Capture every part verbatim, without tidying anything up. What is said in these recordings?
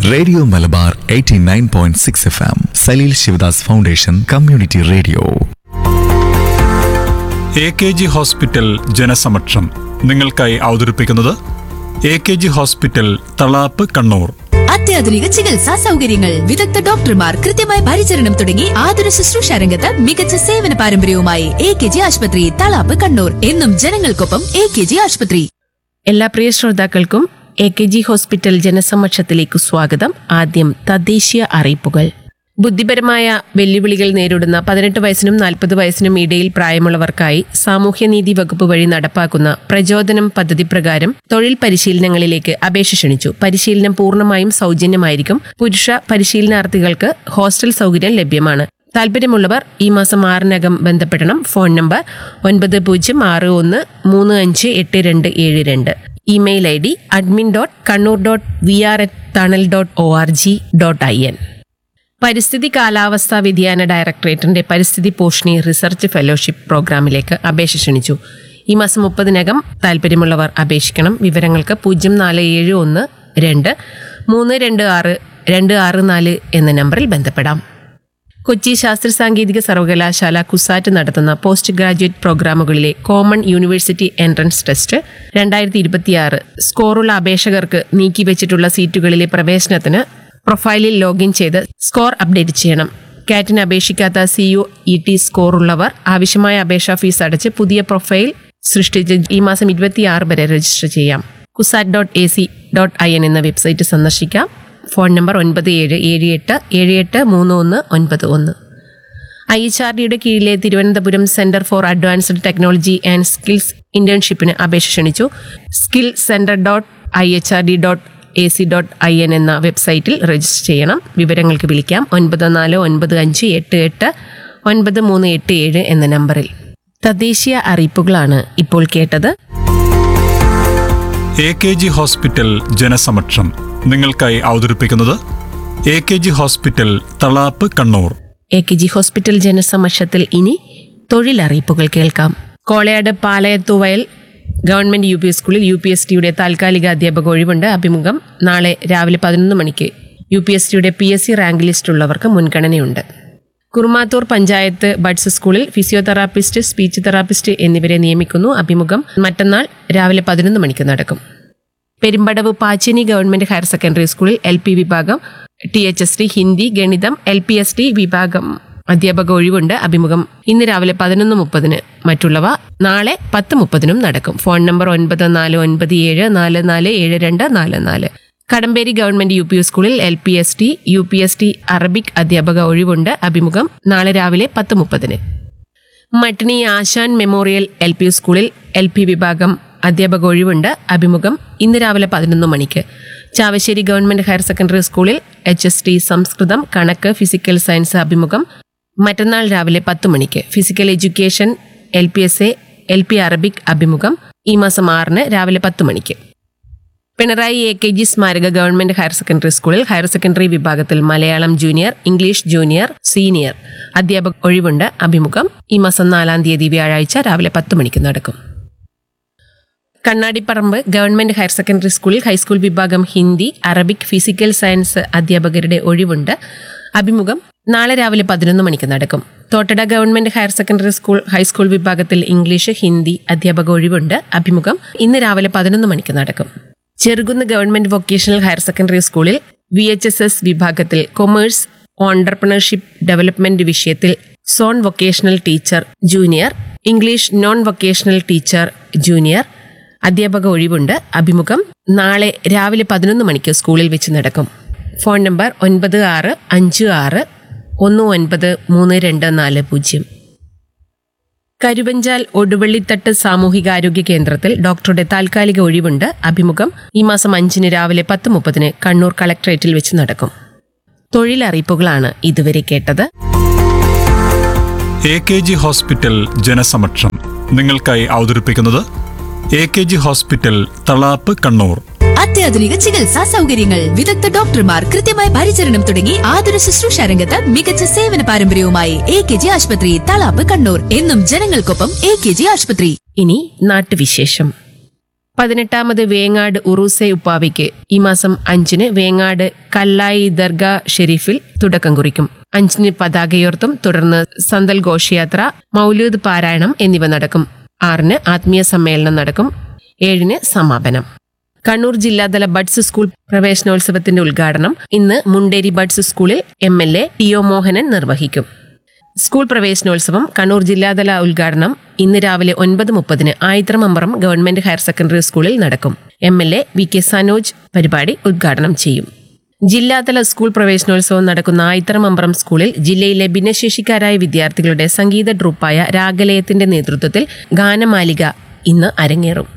Radio Malabar eighty nine point six F M Saleel Sivadas foundation community radio. A K G hospital ജനസമക്ഷം നിങ്ങൾക്കായി അവതരിപ്പിക്കുന്നത് A K G hospital Thalap Kannur. അത്യാധുനിക ചികിത്സാ സൗകര്യങ്ങൾ, വിദഗ്ധ ഡോക്ടർമാർ, കൃത്യമായ പരിചരണം തുടങ്ങി ആതുര ശുശ്രൂഷ രംഗത്ത് മികച്ച സേവന പാരമ്പര്യവുമായി എ കെ ജി ആശുപത്രി, തളാപ്പ് കണ്ണൂർ. എന്നും ജനങ്ങൾക്കൊപ്പം എ കെ ജി ആശുപത്രി. എല്ലാ പ്രിയ ശ്രോതാക്കൾക്കും എ കെ ജി ഹോസ്പിറ്റൽ ജനസമക്ഷത്തിലേക്ക് സ്വാഗതം. ആദ്യം തദ്ദേശീയ അറിയിപ്പുകൾ. ബുദ്ധിപരമായ വെല്ലുവിളികൾ നേരിടുന്ന പതിനെട്ട് വയസ്സിനും നാൽപ്പത് വയസ്സിനും ഇടയിൽ പ്രായമുള്ളവർക്കായി സാമൂഹ്യനീതി വകുപ്പ് വഴി നടപ്പാക്കുന്ന പ്രചോദനം പദ്ധതി പ്രകാരം തൊഴിൽ പരിശീലനങ്ങളിലേക്ക് അപേക്ഷ ക്ഷണിച്ചു. പരിശീലനം പൂർണ്ണമായും സൗജന്യമായിരിക്കും. പുരുഷ പരിശീലനാർത്ഥികൾക്ക് ഹോസ്റ്റൽ സൗകര്യം ലഭ്യമാണ്. താല്പര്യമുള്ളവർ ഈ മാസം ആറിനകം ബന്ധപ്പെടണം. ഫോൺ നമ്പർ ഒൻപത് പൂജ്യം ആറ് ഒന്ന് മൂന്ന് അഞ്ച് എട്ട് രണ്ട് ഏഴ് രണ്ട്. Email I D admin dot Kannur dot V R at തണൽ dot O R G dot I N. പരിസ്ഥിതി കാലാവസ്ഥാ വ്യതിയാന ഡയറക്ടറേറ്റിന്റെ പരിസ്ഥിതി പോഷണി റിസർച്ച് ഫെലോഷിപ്പ് പ്രോഗ്രാമിലേക്ക് അപേക്ഷ ക്ഷണിച്ചു. ഈ മാസം മുപ്പതിനകം താല്പര്യമുള്ളവർ അപേക്ഷിക്കണം. വിവരങ്ങൾക്ക് പൂജ്യം നാല് ഏഴ് ഒന്ന് രണ്ട് മൂന്ന് രണ്ട് ആറ് രണ്ട് ആറ് നാല് എന്ന നമ്പറിൽ ബന്ധപ്പെടാം. കൊച്ചി ശാസ്ത്ര സാങ്കേതിക സർവകലാശാല കുസാറ്റ് നടത്തുന്ന post graduate പ്രോഗ്രാമുകളിലെ common university entrance test രണ്ടായിരത്തി ഇരുപത്തിയാറ് സ്കോറുള്ള അപേക്ഷകർക്ക് നീക്കിവെച്ചിട്ടുള്ള സീറ്റുകളിലെ പ്രവേശനത്തിന് പ്രൊഫൈലിൽ ലോഗിൻ ചെയ്ത് സ്കോർ അപ്ഡേറ്റ് ചെയ്യണം. കാറ്റിന് അപേക്ഷിക്കാത്ത സി യു ഇ ടി സ്കോറുള്ളവർ ആവശ്യമായ അപേക്ഷാ ഫീസ് അടച്ച് പുതിയ പ്രൊഫൈൽ സൃഷ്ടിച്ച് ഈ മാസം ഇരുപത്തിയാറ് വരെ രജിസ്റ്റർ ചെയ്യാം. CUSAT dot A C dot I N എന്ന വെബ്സൈറ്റ് സന്ദർശിക്കാം. ഫോൺ നമ്പർ ഒൻപത് ഏഴ് ഏഴ് എട്ട് ഏഴ് എട്ട് മൂന്ന് ഒന്ന് ഒൻപത് ഒന്ന്. ഐ എച്ച് ആർ ഡിയുടെ കീഴിലെ Thiruvananthapuram centre for advanced technology and skills ഇന്റേൺഷിപ്പിന് അപേക്ഷ ക്ഷണിച്ചു. Skill centre dot I H R D dot A C dot I N എന്ന വെബ്സൈറ്റിൽ രജിസ്റ്റർ ചെയ്യണം. വിവരങ്ങൾക്ക് വിളിക്കാം ഒൻപത് നാല് ഒൻപത് അഞ്ച് എട്ട് എട്ട് ഒൻപത് മൂന്ന് എട്ട് ഏഴ് എന്ന നമ്പറിൽ. തദ്ദേശീയ അറിയിപ്പുകളാണ് ഇപ്പോൾ കേട്ടത്. എ കെ ജി ഹോസ്പിറ്റൽ ജനസമക്ഷം നിങ്ങൾക്കായി അവതരിപ്പിക്കുന്നത് A K G hospital Thalap Kannur. A K G hospital ജനസമക്ഷത്തിൽ ഇനി തൊഴിലറിയിപ്പുകൾ കേൾക്കാം. കോളയാട് പാലയത്തുവയൽ ഗവൺമെന്റ് യു പി സ്കൂളിൽ യു പി എസ് ടിയുടെ താൽക്കാലിക അധ്യാപക ഒഴിവുണ്ട്. അഭിമുഖം നാളെ രാവിലെ പതിനൊന്ന് മണിക്ക്. യു പി എസ് ടിയുടെ P S C rank list ഉള്ളവർക്ക് മുൻഗണനയുണ്ട്. കുറുമാത്തൂർ പഞ്ചായത്ത് ബഡ്സ് സ്കൂളിൽ ഫിസിയോതെറാപ്പിസ്റ്റ്, സ്പീച്ച് തെറാപ്പിസ്റ്റ് എന്നിവരെ നിയമിക്കുന്നു. അഭിമുഖം മറ്റന്നാൾ രാവിലെ പതിനൊന്ന് മണിക്ക് നടക്കും. Perumbadavu Pacheni government higher secondary സ്കൂളിൽ എൽ പി വിഭാഗം, T H S T, Hindi, ഗണിതം, എൽ പി എസ് ടി വിഭാഗം അധ്യാപക ഒഴിവുണ്ട്. അഭിമുഖം ഇന്ന് രാവിലെ പതിനൊന്ന് മുപ്പതിന്. മറ്റുള്ളവ നാളെ പത്ത് മുപ്പതിനും നടക്കും. ഫോൺ നമ്പർ ഒൻപത് നാല് ഒൻപത് ഏഴ് നാല് നാല് ഏഴ് രണ്ട് നാല് നാല്. കടമ്പേരി ഗവൺമെന്റ് യു പി സ്കൂളിൽ L P S T, U P S T Arabic അധ്യാപക ഒഴിവുണ്ട്. അഭിമുഖം നാളെ രാവിലെ പത്ത് മുപ്പതിന്. മട്ടിണി ആശാൻ മെമ്മോറിയൽ എൽ പി സ്കൂളിൽ എൽ പി വിഭാഗം അധ്യാപക ഒഴിവുണ്ട്. അഭിമുഖം ഇന്ന് രാവിലെ പതിനൊന്ന് മണിക്ക്. ചാവശ്ശേരി ഗവൺമെന്റ് ഹയർ സെക്കൻഡറി സ്കൂളിൽ എച്ച് എസ് ടി സംസ്കൃതം, കണക്ക്, ഫിസിക്കൽ സയൻസ് അഭിമുഖം മറ്റന്നാൾ രാവിലെ പത്ത് മണിക്ക്. Physical education L P S A, L P Arabic അഭിമുഖം ഈ മാസം ആറിന് രാവിലെ പത്ത് മണിക്ക്. പിണറായി എ കെ ജി സ്മാരക ഗവൺമെന്റ് ഹയർ സെക്കൻഡറി സ്കൂളിൽ ഹയർ സെക്കൻഡറി വിഭാഗത്തിൽ Malayalam junior, English junior, senior അധ്യാപക ഒഴിവുണ്ട്. അഭിമുഖം ഈ മാസം നാലാം തീയതി വ്യാഴാഴ്ച രാവിലെ പത്ത് മണിക്ക് നടക്കും. കണ്ണാടിപ്പറമ്പ് ഗവൺമെന്റ് ഹയർ സെക്കൻഡറി സ്കൂളിൽ ഹൈസ്കൂൾ വിഭാഗം ഹിന്ദി, അറബിക്, ഫിസിക്കൽ സയൻസ് അധ്യാപകരുടെ ഒഴിവുണ്ട്. അഭിമുഖം നാളെ രാവിലെ പതിനൊന്ന് മണിക്ക് നടക്കും. Thottada government higher secondary school high school വിഭാഗത്തിൽ ഇംഗ്ലീഷ്, ഹിന്ദി അധ്യാപക ഒഴിവുണ്ട്. അഭിമുഖം ഇന്ന് രാവിലെ പതിനൊന്ന് മണിക്ക് നടക്കും. Cherukunnu government vocational higher secondary സ്കൂളിൽ വി എച്ച് എസ് എസ് വിഭാഗത്തിൽ കൊമേഴ്സ്, ഓൺടർപ്രണർഷിപ്പ് ഡെവലപ്മെന്റ് വിഷയത്തിൽ zone vocational teacher junior, English non vocational teacher junior അധ്യാപക ഒഴിവുണ്ട്. അഭിമുഖം നാളെ രാവിലെ പതിനൊന്ന് മണിക്ക് സ്കൂളിൽ വെച്ച് നടക്കും. ഫോൺ നമ്പർ ഒൻപത് ആറ് അഞ്ച് ആറ് ഒന്ന് ഒൻപത് മൂന്ന് രണ്ട് നാല് പൂജ്യം. കരുവഞ്ചാൽ ഒടുവള്ളിത്തട്ട് സാമൂഹികാരോഗ്യ കേന്ദ്രത്തിൽ ഡോക്ടറുടെ താൽക്കാലിക ഒഴിവുണ്ട്. അഭിമുഖം ഈ മാസം അഞ്ചിന് രാവിലെ പത്ത് മുപ്പതിന് കണ്ണൂർ കളക്ടറേറ്റിൽ വെച്ച് നടക്കും. തൊഴിലറിയിപ്പുകളാണ് ഇതുവരെ കേട്ടത്. എ കെ ജി ഹോസ്പിറ്റൽ ജനസമക്ഷം നിങ്ങൾക്കായി അവതരിപ്പിക്കുന്നത് A K G hospital Thalap Kannur. അത്യാധുനിക ചികിത്സാ സൗകര്യങ്ങൾ, വിദഗ്ധ ഡോക്ടർമാർ, കൃത്യമായ പരിചരണം തുടങ്ങി ആതുര ശുശ്രൂഷ രംഗത്ത് മികച്ച സേവന പാരമ്പര്യവുമായി എ കെ ജി ആശുപത്രി, തളാപ്പ് കണ്ണൂർ. എന്നും ജനങ്ങൾക്കൊപ്പം എ കെ ജി ആശുപത്രി. ഇനി നാട്ടുവിശേഷം. പതിനെട്ടാമത് വേങ്ങാട് ഉറൂസെ ഉപ്പാവിക്ക് ഈ മാസം അഞ്ചിന് വേങ്ങാട് കല്ലായി ദർഗ ഷെരീഫിൽ തുടക്കം കുറിക്കും. അഞ്ചിന് പതാകയോർത്തും തുടർന്ന് സന്തൽ ഘോഷയാത്ര, മൗലൂദ് പാരായണം എന്നിവ നടക്കും. ആറിന് ആത്മീയ സമ്മേളനം നടക്കും. ഏഴിന് സമാപനം. കണ്ണൂർ ജില്ലാതല ബഡ്സ് സ്കൂൾ പ്രവേശനോത്സവത്തിന്റെ ഉദ്ഘാടനം ഇന്ന് മുണ്ടേരി ബഡ്സ് സ്കൂളിൽ M L A T O Mohanan നിർവഹിക്കും. സ്കൂൾ പ്രവേശനോത്സവം കണ്ണൂർ ജില്ലാതല ഉദ്ഘാടനം ഇന്ന് രാവിലെ ഒൻപത് മുപ്പതിന് ആയിത്രമമ്പറം ഗവൺമെന്റ് ഹയർ സെക്കൻഡറി സ്കൂളിൽ നടക്കും. M L A V K Sanoj പരിപാടി ഉദ്ഘാടനം ചെയ്യും. ജില്ലാതല സ്കൂൾ പ്രവേശനോത്സവം നടക്കുന്ന ആയിത്രമമ്പറം സ്കൂളിൽ ജില്ലയിലെ ഭിന്നശേഷിക്കാരായ വിദ്യാർത്ഥികളുടെ സംഗീത ട്രൂപ്പായ രാഗലയത്തിന്റെ നേതൃത്വത്തിൽ ഗാനമാലിക ഇന്ന് അരങ്ങേറും.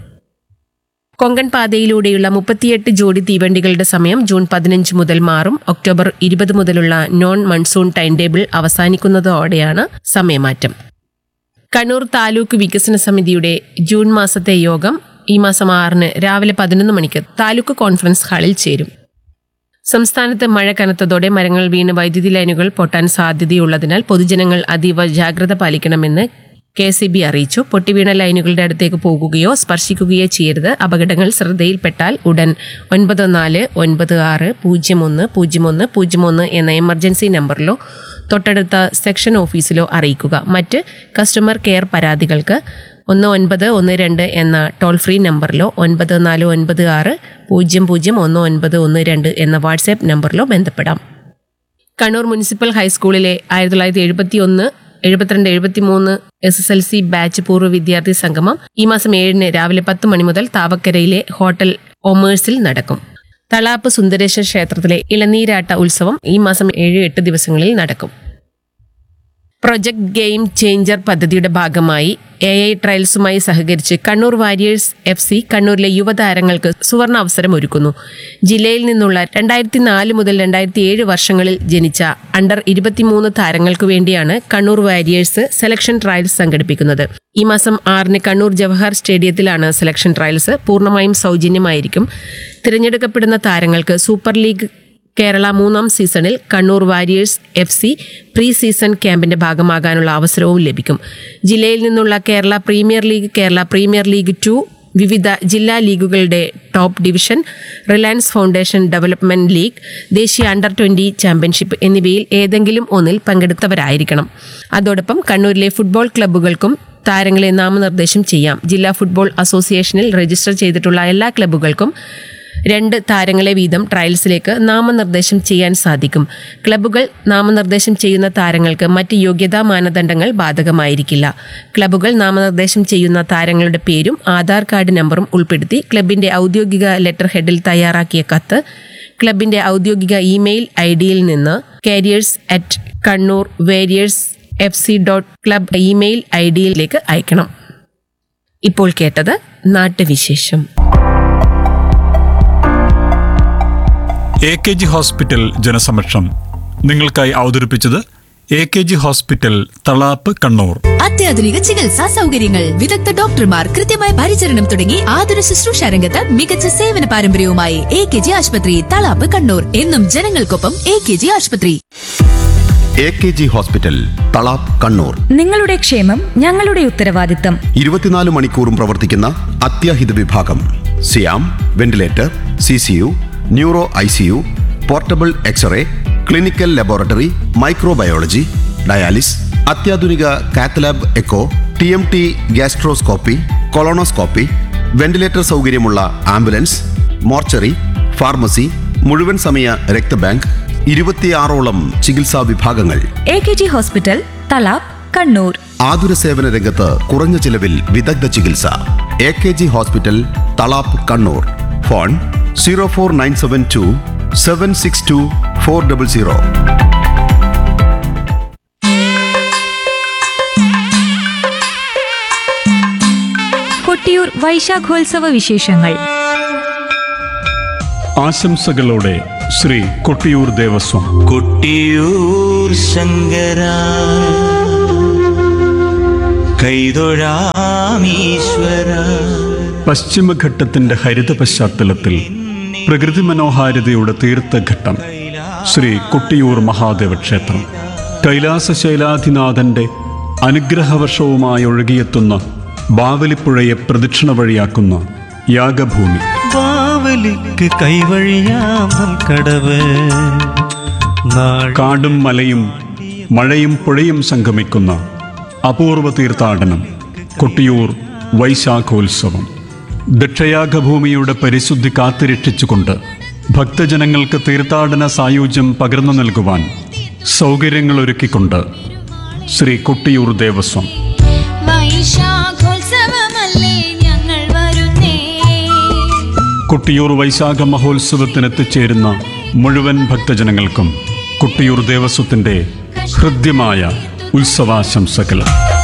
കൊങ്കൺ പാതയിലൂടെയുള്ള മുപ്പത്തിയെട്ട് ജോഡി തീവണ്ടികളുടെ സമയം ജൂൺ പതിനഞ്ച് മുതൽ മാറും. ഒക്ടോബർ ഇരുപത് മുതലുള്ള non monsoon time table അവസാനിക്കുന്നതോടെയാണ് സമയമാറ്റം. Kannur taluk വികസന സമിതിയുടെ ജൂൺ മാസത്തെ യോഗം ഈ മാസം ആറിന് രാവിലെ പതിനൊന്ന് മണിക്ക് താലൂക്ക് കോൺഫറൻസ് ഹാളിൽ ചേരും. സംസ്ഥാനത്ത് മഴ കനത്തതോടെ മരങ്ങൾ വീണ് വൈദ്യുതി ലൈനുകൾ പൊട്ടാൻ സാധ്യതയുള്ളതിനാൽ പൊതുജനങ്ങൾ അതീവ ജാഗ്രത പാലിക്കണമെന്ന് കെ എസ് ഇ ബി അറിയിച്ചു. പൊട്ടിവീണ ലൈനുകളുടെ അടുത്തേക്ക് പോകുകയോ സ്പർശിക്കുകയോ ചെയ്യരുത്. അപകടങ്ങൾ ശ്രദ്ധയിൽപ്പെട്ടാൽ ഉടൻ ഒൻപത് നാല് ഒൻപത് ആറ് പൂജ്യം ഒന്ന് പൂജ്യം ഒന്ന് പൂജ്യം ഒന്ന് എന്ന എമർജൻസി നമ്പറിലോ തൊട്ടടുത്ത സെക്ഷൻ ഓഫീസിലോ അറിയിക്കുക. മറ്റ് കസ്റ്റമർ കെയർ പരാതികൾക്ക് ഒന്ന് ഒൻപത് ഒന്ന് രണ്ട് എന്ന ടോൾ ഫ്രീ നമ്പറിലോ ഒൻപത് നാല് ഒൻപത് ആറ് പൂജ്യം പൂജ്യം ഒന്ന് ഒൻപത് ഒന്ന് രണ്ട് എന്ന വാട്സാപ്പ് നമ്പറിലോ ബന്ധപ്പെടാം. കണ്ണൂർ മുനിസിപ്പൽ ഹൈസ്കൂളിലെ ആയിരത്തി തൊള്ളായിരത്തി എഴുപത്തി ഒന്ന് എഴുപത്തിരണ്ട് എഴുപത്തിമൂന്ന് S S L C batch പൂർവ്വ വിദ്യാർത്ഥി സംഗമം ഈ മാസം ഏഴിന് രാവിലെ പത്ത് മണി മുതൽ താവക്കരയിലെ ഹോട്ടൽ ഒമേഴ്സിൽ നടക്കും. തളാപ്പ് സുന്ദരേശ്വര ക്ഷേത്രത്തിലെ ഇളനീരാട്ട ഉത്സവം ഈ മാസം ഏഴ് എട്ട് ദിവസങ്ങളിൽ നടക്കും. പ്രൊജക്ട് ഗെയിം ചേഞ്ചർ പദ്ധതിയുടെ ഭാഗമായി എ ഐ ട്രയൽസുമായി സഹകരിച്ച് കണ്ണൂർ വാരിയേഴ്സ് എഫ് സി കണ്ണൂരിലെ യുവതാരങ്ങൾക്ക് സുവർണ അവസരം ഒരുക്കുന്നു. ജില്ലയിൽ നിന്നുള്ള രണ്ടായിരത്തി നാല് മുതൽ രണ്ടായിരത്തി ഏഴ് വർഷങ്ങളിൽ ജനിച്ച അണ്ടർ ഇരുപത്തിമൂന്ന് താരങ്ങൾക്കു വേണ്ടിയാണ് കണ്ണൂർ വാരിയേഴ്സ് സെലക്ഷൻ ട്രയൽസ് സംഘടിപ്പിക്കുന്നത്. ഈ മാസം ആറിന് കണ്ണൂർ ജവഹർ സ്റ്റേഡിയത്തിലാണ് സെലക്ഷൻ ട്രയൽസ്. പൂർണ്ണമായും സൗജന്യമായിരിക്കും. തിരഞ്ഞെടുക്കപ്പെടുന്ന താരങ്ങൾക്ക് സൂപ്പർ ലീഗ് കേരള മൂന്നാം സീസണിൽ Kannur warriors F C pre season ക്യാമ്പിന്റെ ഭാഗമാകാനുള്ള അവസരവും ലഭിക്കും. ജില്ലയിൽ നിന്നുള്ള Kerala premier league, Kerala premier league to, വിവിധ ജില്ലാ ലീഗുകളുടെ top division, Reliance foundation development league, ദേശീയ അണ്ടർ ട്വന്റി ചാമ്പ്യൻഷിപ്പ് എന്നിവയിൽ ഏതെങ്കിലും ഒന്നിൽ പങ്കെടുത്തവരായിരിക്കണം. അതോടൊപ്പം കണ്ണൂരിലെ ഫുട്ബോൾ ക്ലബ്ബുകൾക്കും താരങ്ങളെ നാമനിർദ്ദേശം ചെയ്യാം. ജില്ലാ ഫുട്ബോൾ അസോസിയേഷനിൽ രജിസ്റ്റർ ചെയ്തിട്ടുള്ള എല്ലാ ക്ലബ്ബുകൾക്കും രണ്ട് താരങ്ങളെ വീതം ട്രയൽസിലേക്ക് നാമനിർദ്ദേശം ചെയ്യാൻ സാധിക്കും. ക്ലബ്ബുകൾ നാമനിർദ്ദേശം ചെയ്യുന്ന താരങ്ങൾക്ക് മറ്റ് യോഗ്യതാ മാനദണ്ഡങ്ങൾ ബാധകമായിരിക്കില്ല. ക്ലബ്ബുകൾ നാമനിർദ്ദേശം ചെയ്യുന്ന താരങ്ങളുടെ പേരും ആധാർ കാർഡ് നമ്പറും ഉൾപ്പെടുത്തി ക്ലബിന്റെ ഔദ്യോഗിക ലെറ്റർ ഹെഡിൽ തയ്യാറാക്കിയ കത്ത് ക്ലബിന്റെ ഔദ്യോഗിക ഇമെയിൽ ഐ ഡിയിൽ നിന്ന് careers at Kannur varies F C dot club email I ഡിയിലേക്ക് അയക്കണം. ഇപ്പോൾ കേട്ടത് നാട്ടുവിശേഷം. എ കെ ജി ഹോസ്പിറ്റൽ ജനസമക്ഷം നിങ്ങൾക്കായി അവതരിപ്പിച്ചത് A K G hospital Thalap Kannur. അത്യാധുനിക ചികിത്സാ സൗകര്യങ്ങൾ, വിദഗ്ധ ഡോക്ടർമാർ, കൃത്യമായ പരിചരണം തുടങ്ങി ആതുര ശുശ്രൂഷ രംഗത്ത് മികച്ച സേവന പാരമ്പര്യവുമായി എ കെ ജി ആശുപത്രി തളാപ്പ് കണ്ണൂർ. എന്നും ജനങ്ങൾക്കൊപ്പം എ കെ ജി ആശുപത്രി. A K G hospital Thalap Kannur. നിങ്ങളുടെ ക്ഷേമം ഞങ്ങളുടെ ഉത്തരവാദിത്തം. ഇരുപത്തിനാല് മണിക്കൂറും പ്രവർത്തിക്കുന്ന അത്യാഹിത വിഭാഗം, സിയാം ventilator, C C U, neuro I C U, portable x-ray, clinical laboratory, microbiology, dialysis, അത്യാധുനിക cath lab echo, T M T gastroscopy, colonoscopy, ventilator സൗകര്യമുള്ള ആംബുലൻസ്, മോർച്ചറി, ഫാർമസി, മുഴുവൻ സമയ രക്തബാങ്ക്, ഇരുപത്തിയാറോളം ചികിത്സാ വിഭാഗങ്ങൾ. A K G hospital Thalap Kannur. ആതുര സേവന രംഗത്ത് കുറഞ്ഞ ചിലവിൽ വിദഗ്ധ ചികിത്സ. A K G hospital Thalap Kannur. Phone zero four nine seven to seven six to four double zero. Kottiyoor വൈശാഖോത്സവ വിശേഷങ്ങൾ. ആശംസകളോടെ ശ്രീ കൊട്ടിയൂർ ദേവസ്വം. കൊട്ടിയൂർ ശങ്കര കൈതൊഴാമീശ്വര. പശ്ചിമഘട്ടത്തിന്റെ ഹരിത പശ്ചാത്തലത്തിൽ പ്രകൃതി മനോഹാരിതയുടെ തീർത്ഥഘട്ടം ശ്രീ കൊട്ടിയൂർ മഹാദേവ ക്ഷേത്രം. കൈലാസശൈലാധിനാഥന്റെ അനുഗ്രഹവർഷവുമായി ഒഴുകിയെത്തുന്ന ബാവലിപ്പുഴയെ പ്രദക്ഷിണ വഴിയാക്കുന്ന യാഗഭൂമി. ബാവലിക്ക് കൈവഴിയാം കടവ്. കാടും മലയും മഴയും പുഴയും സംഗമിക്കുന്ന അപൂർവ തീർത്ഥാടനം കൊട്ടിയൂർ വൈശാഖോത്സവം. ദക്ഷയാഗഭൂമിയുടെ പരിശുദ്ധി കാത്തുരക്ഷിച്ചുകൊണ്ട് ഭക്തജനങ്ങൾക്ക് തീർത്ഥാടന സായുജ്യം പകർന്നു നൽകുവാൻ സൗകര്യങ്ങളൊരുക്കിക്കൊണ്ട് ശ്രീ കൊട്ടിയൂർ ദേവസ്വം. കൊട്ടിയൂർ വൈശാഖ മഹോത്സവത്തിന് എത്തിച്ചേരുന്ന മുഴുവൻ ഭക്തജനങ്ങൾക്കും കൊട്ടിയൂർ ദേവസ്വത്തിൻ്റെ ഹൃദ്യമായ ഉത്സവാശംസകൾ.